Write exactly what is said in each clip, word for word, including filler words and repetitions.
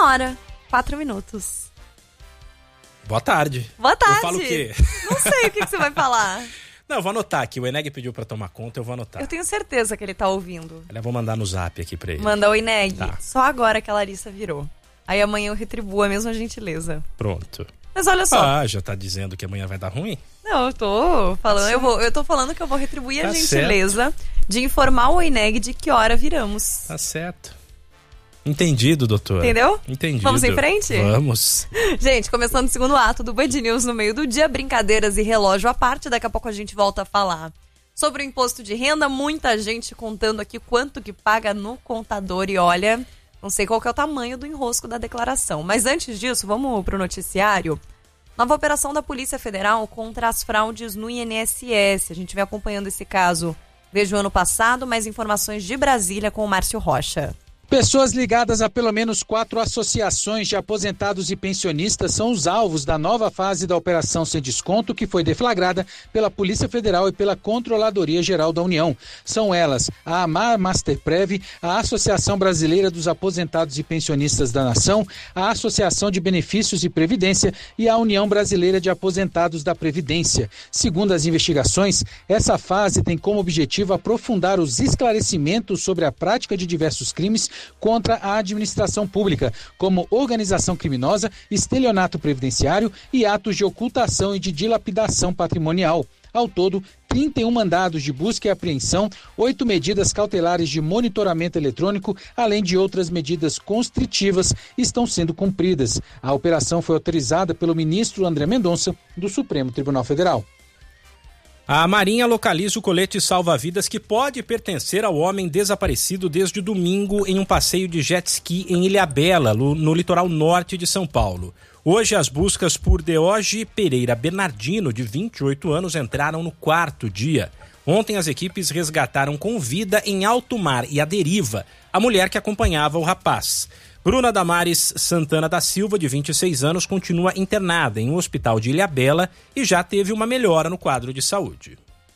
hora, quatro minutos. Boa tarde. Boa tarde. Eu falo o quê? Não sei o que, que você vai falar. Não, eu vou anotar aqui. O Eneg pediu pra tomar conta, eu vou anotar. Eu tenho certeza que ele tá ouvindo. Eu vou mandar no zap aqui pra ele. Manda o Eneg. Tá. Só agora que a Larissa virou. Aí amanhã eu retribuo a mesma gentileza. Pronto. Mas olha só. Ah, já tá dizendo que amanhã vai dar ruim? Não, eu tô falando, Tá eu, vou, eu tô falando que eu vou retribuir Tá a gentileza de informar o Eneg de que hora viramos. Tá certo. Entendido, doutor. Entendeu? Entendido. Vamos em frente? Vamos. Gente, começando o segundo ato do Band News no meio do dia, brincadeiras e relógio à parte, daqui a pouco a gente volta a falar sobre o imposto de renda, muita gente contando aqui quanto que paga no contador e olha, não sei qual que é o tamanho do enrosco da declaração. Mas antes disso, vamos pro noticiário. Nova operação da Polícia Federal contra as fraudes no I N S S. A gente vem acompanhando esse caso desde o ano passado, mais informações de Brasília com o Márcio Rocha. Pessoas ligadas a pelo menos quatro associações de aposentados e pensionistas são os alvos da nova fase da Operação Sem Desconto, que foi deflagrada pela Polícia Federal e pela Controladoria Geral da União. São elas a AMAR Masterprev, a Associação Brasileira dos Aposentados e Pensionistas da Nação, a Associação de Benefícios e Previdência e a União Brasileira de Aposentados da Previdência. Segundo as investigações, essa fase tem como objetivo aprofundar os esclarecimentos sobre a prática de diversos crimes contra a administração pública, como organização criminosa, estelionato previdenciário e atos de ocultação e de dilapidação patrimonial. Ao todo, trinta e um mandados de busca e apreensão, oito medidas cautelares de monitoramento eletrônico, além de outras medidas constritivas, estão sendo cumpridas. A operação foi autorizada pelo ministro André Mendonça, do Supremo Tribunal Federal. A Marinha localiza o colete salva-vidas que pode pertencer ao homem desaparecido desde domingo em um passeio de jet ski em Ilhabela, no, no litoral norte de São Paulo. Hoje, as buscas por Deoge Pereira Bernardino, de vinte e oito anos, entraram no quarto dia. Ontem, as equipes resgataram com vida em alto mar e à deriva a mulher que acompanhava o rapaz. Bruna Damares Santana da Silva, de vinte e seis anos, continua internada em um hospital de Ilhabela e já teve uma melhora no quadro de saúde.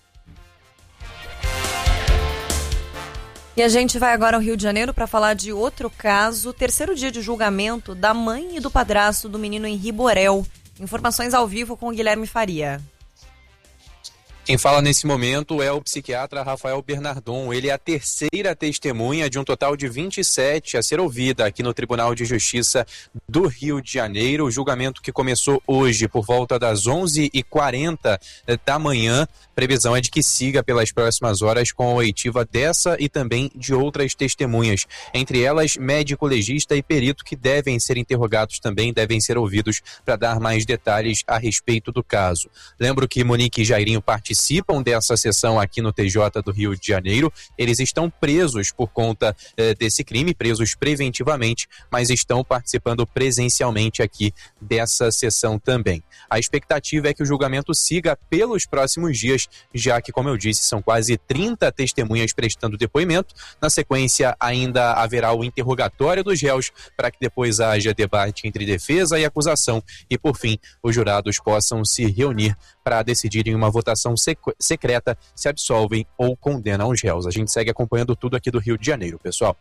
E a gente vai agora ao Rio de Janeiro para falar de outro caso, terceiro dia de julgamento da mãe e do padrasto do menino Henri Borel. Informações ao vivo com o Guilherme Faria. Quem fala nesse momento é o psiquiatra Rafael Bernardon. Ele é a terceira testemunha de um total de vinte e sete a ser ouvida aqui no Tribunal de Justiça do Rio de Janeiro. O julgamento que começou hoje por volta das onze e quarenta da manhã. Previsão é de que siga pelas próximas horas com a oitiva dessa e também de outras testemunhas. Entre elas, médico legista e perito, que devem ser interrogados também, devem ser ouvidos para dar mais detalhes a respeito do caso. Lembro que Monique e Jairinho participam dessa sessão aqui no T J do Rio de Janeiro. Eles estão presos por conta eh, desse crime, presos preventivamente, mas estão participando presencialmente aqui dessa sessão também. A expectativa é que o julgamento siga pelos próximos dias, já que, como eu disse, são quase trinta testemunhas prestando depoimento. Na sequência, ainda haverá o interrogatório dos réus, para que depois haja debate entre defesa e acusação e, por fim, os jurados possam se reunir para decidirem uma votação sec- secreta se absolvem ou condenam os réus. A gente segue acompanhando tudo aqui do Rio de Janeiro, pessoal.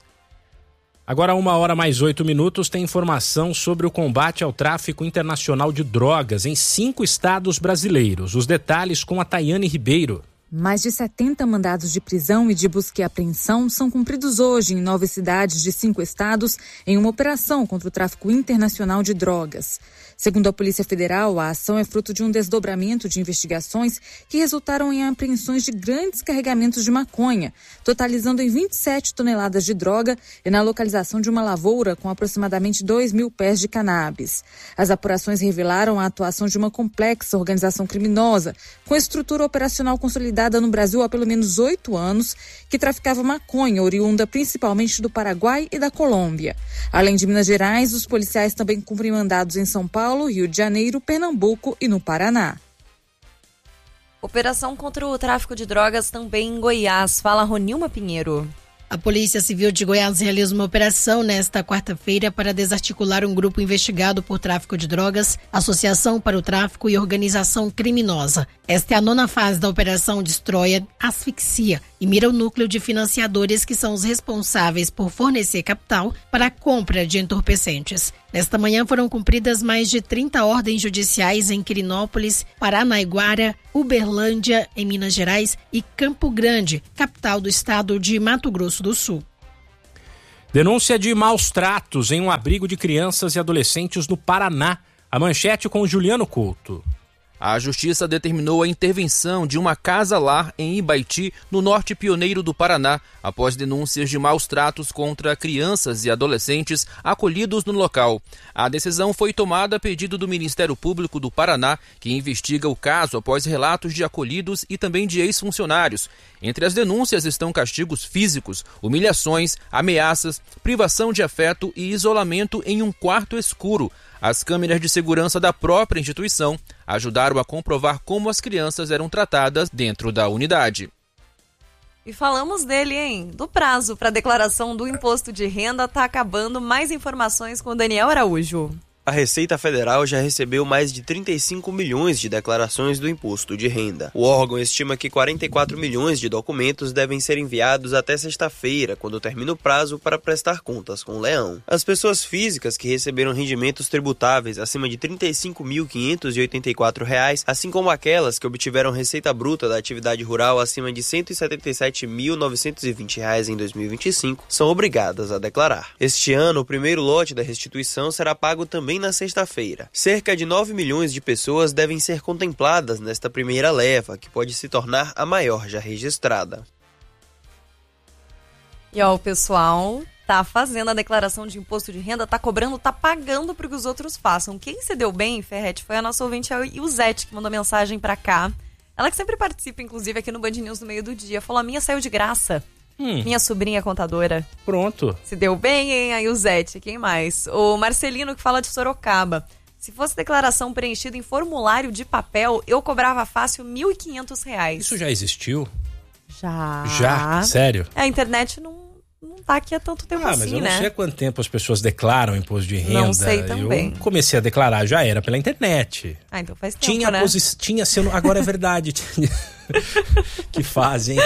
Agora, uma hora mais oito minutos, tem informação sobre o combate ao tráfico internacional de drogas em cinco estados brasileiros. Os detalhes com a Tayane Ribeiro. Mais de setenta mandados de prisão e de busca e apreensão são cumpridos hoje em nove cidades de cinco estados em uma operação contra o tráfico internacional de drogas. Segundo a Polícia Federal, a ação é fruto de um desdobramento de investigações que resultaram em apreensões de grandes carregamentos de maconha, totalizando em vinte e sete toneladas de droga e na localização de uma lavoura com aproximadamente dois mil pés de cannabis. As apurações revelaram a atuação de uma complexa organização criminosa, com estrutura operacional consolidada no Brasil há pelo menos oito anos, que traficava maconha oriunda principalmente do Paraguai e da Colômbia. Além de Minas Gerais, os policiais também cumprem mandados em São Paulo, Rio de Janeiro, Pernambuco e no Paraná. Operação contra o tráfico de drogas também em Goiás. Fala Ronilma Pinheiro. A Polícia Civil de Goiás realiza uma operação nesta quarta-feira para desarticular um grupo investigado por tráfico de drogas, associação para o tráfico e organização criminosa. Esta é a nona fase da Operação Destroia Asfixia e mira o núcleo de financiadores que são os responsáveis por fornecer capital para a compra de entorpecentes. Nesta manhã foram cumpridas mais de trinta ordens judiciais em Quirinópolis, Paranaiguara, Uberlândia, em Minas Gerais, e Campo Grande, capital do estado de Mato Grosso do Sul. Denúncia de maus tratos em um abrigo de crianças e adolescentes no Paraná. A manchete com o Juliano Couto. A Justiça determinou a intervenção de uma casa-lar em Ibaiti, no norte pioneiro do Paraná, após denúncias de maus tratos contra crianças e adolescentes acolhidos no local. A decisão foi tomada a pedido do Ministério Público do Paraná, que investiga o caso após relatos de acolhidos e também de ex-funcionários. Entre as denúncias estão castigos físicos, humilhações, ameaças, privação de afeto e isolamento em um quarto escuro. As câmeras de segurança da própria instituição ajudaram a comprovar como as crianças eram tratadas dentro da unidade. E falamos dele, hein? Do prazo para declaração do imposto de renda está acabando. Mais informações com o Daniel Araújo. A Receita Federal já recebeu mais de trinta e cinco milhões de declarações do imposto de renda. O órgão estima que quarenta e quatro milhões de documentos devem ser enviados até sexta-feira, quando termina o prazo para prestar contas com o Leão. As pessoas físicas que receberam rendimentos tributáveis acima de trinta e cinco mil quinhentos e oitenta e quatro reais, assim como aquelas que obtiveram receita bruta da atividade rural acima de cento e setenta e sete mil novecentos e vinte reais em dois mil e vinte e cinco, são obrigadas a declarar. Este ano, o primeiro lote da restituição será pago também na sexta-feira. Cerca de nove milhões de pessoas devem ser contempladas nesta primeira leva, que pode se tornar a maior já registrada. E ó, o pessoal tá fazendo a declaração de imposto de renda, tá cobrando, tá pagando para que os outros façam. Quem se deu bem, Ferretti, foi a nossa ouvinte, a Iuzete, que mandou mensagem para cá. Ela que sempre participa, inclusive, aqui no Band News no meio do dia. Falou, a minha saiu de graça. Hum. Minha sobrinha contadora. Pronto. Se deu bem, hein, a Iuzete? Quem mais? O Marcelino, que fala de Sorocaba. Se fosse declaração preenchida em formulário de papel, eu cobrava fácil mil e quinhentos reais. Isso já existiu? Já. Já? Sério? A internet não, não tá aqui há tanto tempo ah, assim, mas eu né? não sei há quanto tempo as pessoas declaram imposto de renda. Não sei também. Eu comecei a declarar, já era pela internet. Ah, então faz tempo, tinha né? Posi- tinha sendo, agora é verdade. Que fazem.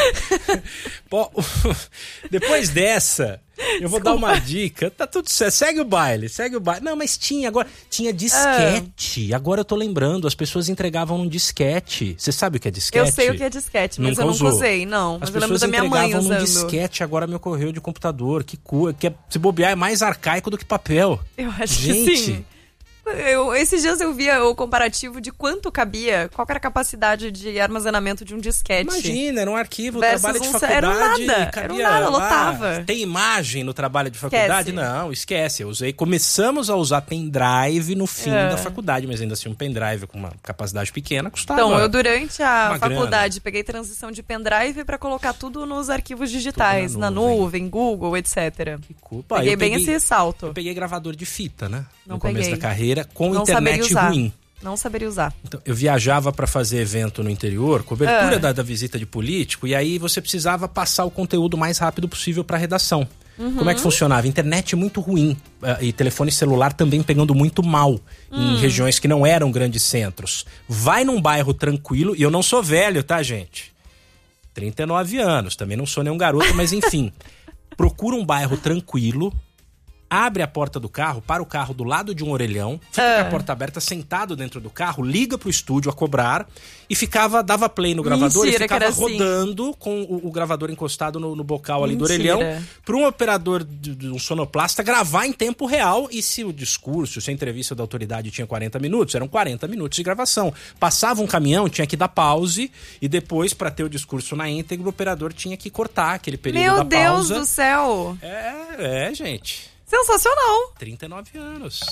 Pô, depois dessa, eu vou Desculpa. dar uma dica. Tá tudo certo. Segue o baile, segue o baile. Não, mas tinha agora. Tinha disquete. Ah. Agora eu tô lembrando, as pessoas entregavam num disquete. Você sabe o que é disquete? Eu sei o que é disquete, mas nunca eu nunca usou. usei, não. Mas as eu lembro da minha mãe usando. Num disquete, agora me ocorreu de computador. Que coisa. Que é, se bobear, é mais arcaico do que papel. Eu acho Gente, que sim. Eu, esses dias eu via o comparativo de quanto cabia, qual era a capacidade de armazenamento de um disquete. Imagina, era um arquivo, versus trabalho de um, faculdade. Era um nada, cabia, era um nada, lotava. Ah, tem imagem no trabalho de faculdade? Esquece. Não, esquece. Eu usei, começamos a usar pendrive no fim é. da faculdade, mas ainda assim um pendrive com uma capacidade pequena custava. Então, eu durante a faculdade grana. peguei transição de pendrive para colocar tudo nos arquivos digitais, na nuvem, na nuvem Google, etcétera. Que culpa. Peguei eu bem peguei, esse salto. Eu peguei gravador de fita, né? Não no começo peguei. da carreira, com Não internet ruim. Não saberia usar. Então, eu viajava para fazer evento no interior, cobertura ah. da, da visita de político, e aí você precisava passar o conteúdo o mais rápido possível para a redação. Uhum. Como é que funcionava? Internet muito ruim uh, e telefone celular também pegando muito mal hum. em regiões que não eram grandes centros. Vai num bairro tranquilo, e eu não sou velho, tá, gente? trinta e nove anos, também não sou nenhum garoto, mas enfim. Procura um bairro tranquilo, abre a porta do carro, para o carro do lado de um orelhão, fica uh. com a porta aberta, sentado dentro do carro, liga pro estúdio a cobrar e ficava, dava play no gravador Mentira, e ficava assim. rodando com o, o gravador encostado no, no bocal ali Mentira. do orelhão, para um operador de, de um sonoplasta gravar em tempo real. E se o discurso, se a entrevista da autoridade tinha quarenta minutos, eram quarenta minutos de gravação. Passava um caminhão, tinha que dar pause e depois, para ter o discurso na íntegra, o operador tinha que cortar aquele período Meu da Deus pausa. do céu! É, é, gente. Sensacional. trinta e nove anos.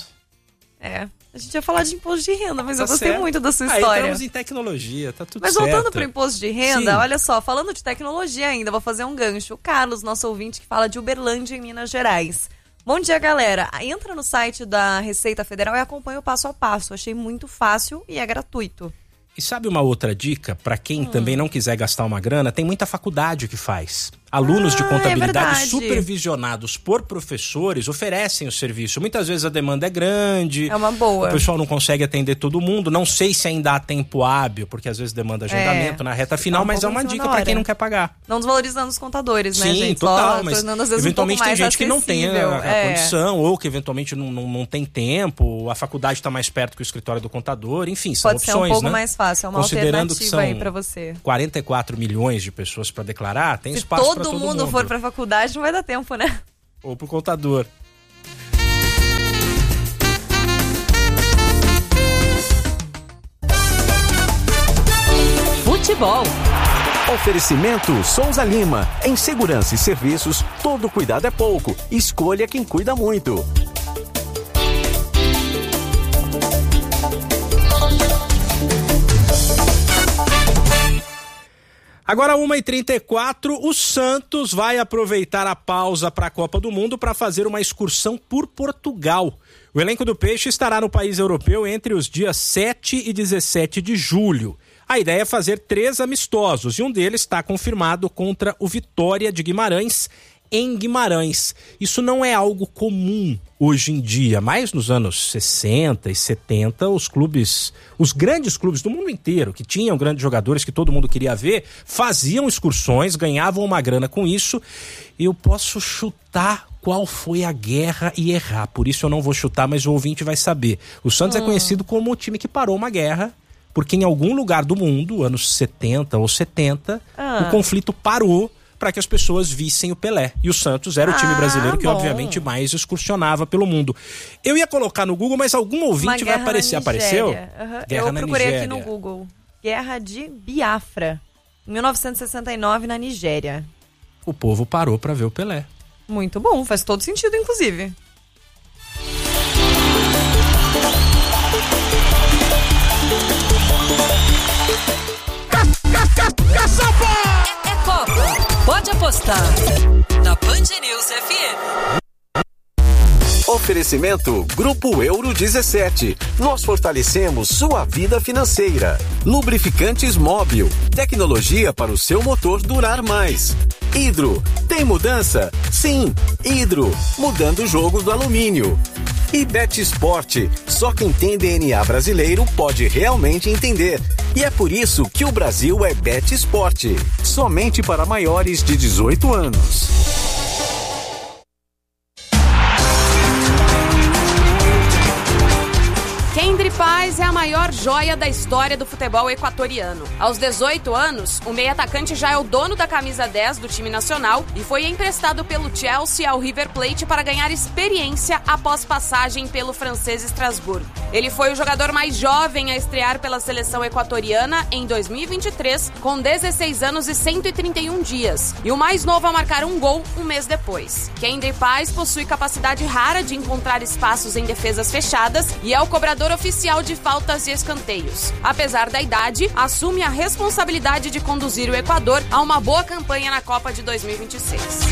É. A gente ia falar de imposto de renda, mas tá eu gostei certo. muito da sua Aí história. estamos em tecnologia, tá tudo mas certo. Mas voltando pro imposto de renda, Sim. olha só, falando de tecnologia ainda, vou fazer um gancho. O Carlos, nosso ouvinte, que fala de Uberlândia, em Minas Gerais. Bom dia, galera. Entra no site da Receita Federal e acompanha o passo a passo. Achei muito fácil e é gratuito. E sabe uma outra dica? Para quem hum. também não quiser gastar uma grana, tem muita faculdade que faz. Alunos ah, de contabilidade é supervisionados por professores oferecem o serviço. Muitas vezes a demanda é grande. É uma boa. O pessoal não consegue atender todo mundo. Não sei se ainda há tempo hábil, porque às vezes demanda agendamento é. na reta final, é um mas é uma dica para quem não quer pagar. Não desvalorizando os contadores, né, Sim, gente? total, Só mas tornando, às vezes, eventualmente um tem gente acessível. que não tem a, a é. condição, ou que eventualmente não, não, não tem tempo, a faculdade está mais perto que o escritório do contador, enfim, são Pode opções, ser um pouco né? mais fácil, é uma Considerando que são alternativa aí pra você. quarenta e quatro milhões de pessoas para declarar, tem Se espaço para todo todo mundo mundo. for pra faculdade, não vai dar tempo, né? Ou pro contador. Futebol. Oferecimento Souza Lima. Em segurança e serviços, todo cuidado é pouco. Escolha quem cuida muito. Agora, uma e trinta e quatro, o Santos vai aproveitar a pausa para a Copa do Mundo para fazer uma excursão por Portugal. O elenco do Peixe estará no país europeu entre os dias sete e dezessete de julho. A ideia é fazer três amistosos e um deles está confirmado contra o Vitória de Guimarães, em Guimarães. Isso não é algo comum hoje em dia, mas nos anos sessenta e setenta, os clubes, os grandes clubes do mundo inteiro, que tinham grandes jogadores que todo mundo queria ver, faziam excursões, ganhavam uma grana com isso. Eu posso chutar qual foi a guerra e errar, por isso eu não vou chutar, mas o ouvinte vai saber. O Santos hum. é conhecido como o time que parou uma guerra, porque em algum lugar do mundo, anos setenta ou setenta, ah. o conflito parou para que as pessoas vissem o Pelé. E o Santos era o time brasileiro que, bom. obviamente, mais excursionava pelo mundo. Eu ia colocar no Google, mas algum ouvinte vai aparecer. Apareceu? Uhum. Guerra Eu na procurei Nigéria. aqui no Google. Guerra de Biafra, em mil novecentos e sessenta e nove, na Nigéria. O povo parou para ver o Pelé. Muito bom, faz todo sentido, inclusive. É Copa. Pode apostar. Na Band News F M. Oferecimento Grupo Euro dezessete. Nós fortalecemos sua vida financeira. Lubrificantes Móbil. Tecnologia para o seu motor durar mais. Hidro. Tem mudança? Sim. Hidro. Mudando o jogo do alumínio. E Bet Sport. Só quem tem D N A brasileiro pode realmente entender. E é por isso que o Brasil é Bet Sport. Somente para maiores de dezoito anos. Kendry Paz é a maior joia da história do futebol equatoriano. Aos dezoito anos, o meio-atacante já é o dono da camisa dez do time nacional e foi emprestado pelo Chelsea ao River Plate para ganhar experiência após passagem pelo francês Estrasburgo. Ele foi o jogador mais jovem a estrear pela seleção equatoriana em dois mil e vinte e três, com dezesseis anos e cento e trinta e um dias, e o mais novo a marcar um gol um mês depois. Kendry Paz possui capacidade rara de encontrar espaços em defesas fechadas e é o cobrador oficial de faltas e escanteios. Apesar da idade, assume a responsabilidade de conduzir o Equador a uma boa campanha na Copa de dois mil e vinte e seis.